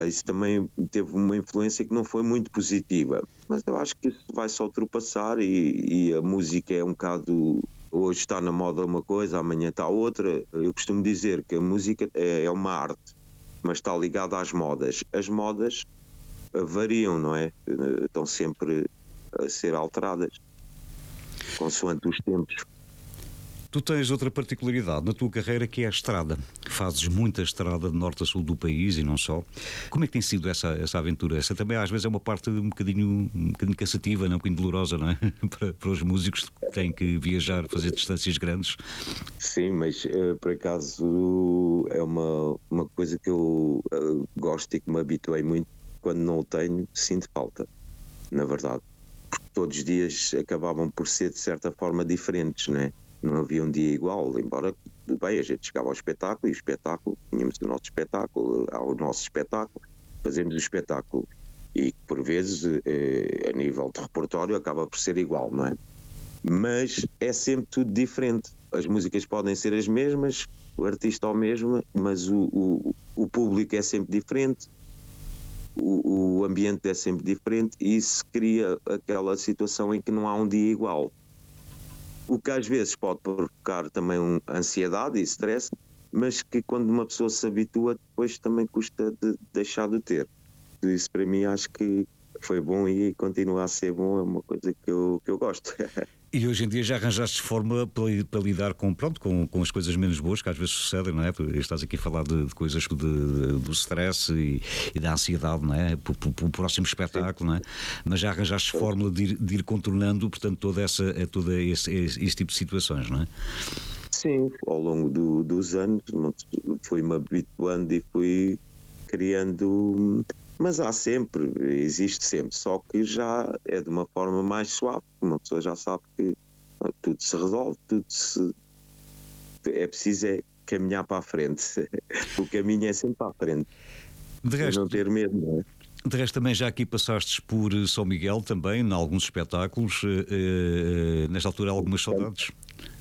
Isso também teve uma influência que não foi muito positiva, mas eu acho que isso vai-se ultrapassar e a música é um bocado. Hoje está na moda uma coisa, amanhã está outra. Eu costumo dizer que a música é uma arte, mas está ligada às modas. As modas variam, não é? Estão sempre a ser alteradas, consoante os tempos. Tu tens outra particularidade na tua carreira, que é a estrada. Fazes muita estrada de norte a sul do país e não só. Como é que tem sido essa aventura? Essa também às vezes é uma parte um bocadinho cansativa, não? Um bocadinho dolorosa, não é? para os músicos que têm que viajar, fazer distâncias grandes. Sim, mas por acaso é uma coisa que eu gosto e que me habituei muito. Quando não o tenho, sinto falta, na verdade. Porque todos os dias acabavam por ser de certa forma diferentes, não é? Não havia um dia igual, embora, bem, a gente chegava ao espetáculo e o espetáculo, tínhamos o nosso espetáculo, ao nosso espetáculo, fazemos o espetáculo e por vezes a nível de repertório acaba por ser igual, não é? Mas é sempre tudo diferente. As músicas podem ser as mesmas, o artista é o mesmo, mas o público é sempre diferente, o ambiente é sempre diferente e isso cria aquela situação em que não há um dia igual. O que às vezes pode provocar também ansiedade e stress, mas que quando uma pessoa se habitua, depois também custa de deixar de ter. Isso para mim acho que foi bom e continua a ser bom, é uma coisa que eu gosto. E hoje em dia já arranjaste forma para lidar com as coisas menos boas que às vezes sucedem, não é? Estás aqui a falar de coisas do stress e da ansiedade, não é? Para o próximo espetáculo, não é? Mas já arranjaste forma de ir contornando, portanto, todo esse tipo de situações, não é? Sim, ao longo dos anos fui-me habituando e fui criando. Mas existe sempre, só que já é de uma forma mais suave, uma pessoa já sabe que tudo se resolve, é preciso caminhar para a frente, o caminho é sempre para a frente, de resto, não ter medo, não é? De resto, também já aqui passastes por São Miguel também, em alguns espetáculos, nesta altura algumas saudades?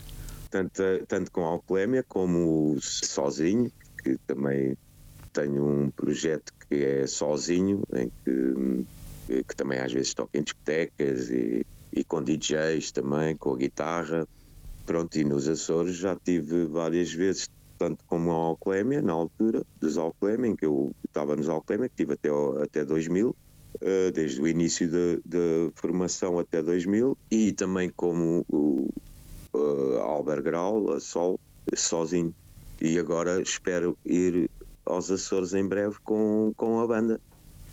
Tanto com a Alclémia como sozinho, que também tenho um projeto que é sozinho, em que também às vezes toco em discotecas e com DJs também, com a guitarra. Pronto, e nos Açores já tive várias vezes, tanto como a Alclémia, na altura dos Alclémia, em que eu estava nos Alclémia, que tive até 2000, desde o início da formação até 2000, e também como Alber Grau, a Sol, sozinho. E agora espero ir aos Açores em breve com a banda.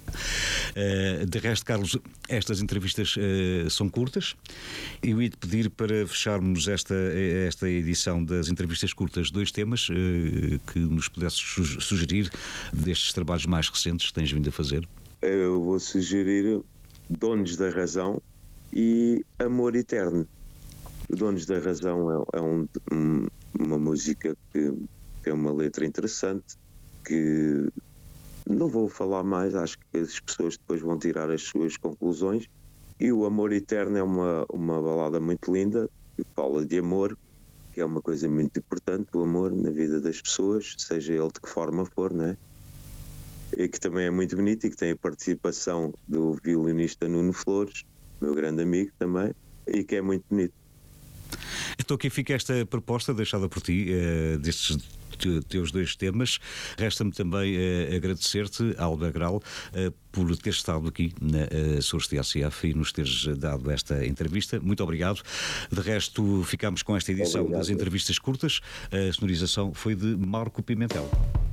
De resto, Carlos, estas entrevistas são curtas. Eu ia-te pedir para fecharmos esta edição das entrevistas curtas 2 temas que nos pudesses sugerir destes trabalhos mais recentes que tens vindo a fazer. Eu vou sugerir Donos da Razão e Amor Eterno. Donos da Razão é uma música que tem uma letra interessante, que não vou falar mais, acho que as pessoas depois vão tirar as suas conclusões. E o Amor Eterno é uma balada muito linda, que fala de amor, que é uma coisa muito importante, o amor na vida das pessoas, seja ele de que forma for, não é? E que também é muito bonito e que tem a participação do violinista Nuno Flores, meu grande amigo também, e que é muito bonito. Então aqui fica esta proposta deixada por ti, destes teus 2 temas. Resta-me também agradecer-te, Alber Grau, por ter estado aqui na Açores TSF e nos teres dado esta entrevista. Muito obrigado. De resto, ficamos com esta edição das entrevistas curtas. A sonorização foi de Marco Pimentel.